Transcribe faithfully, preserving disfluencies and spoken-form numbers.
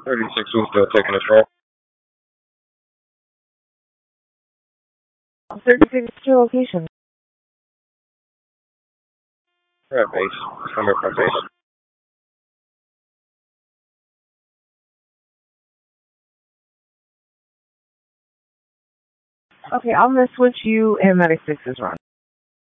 thirty-six, who's still taking this role? thirty-six to your location. We're at base. Come up at base. Okay, I'm gonna switch you and Medic Six's run.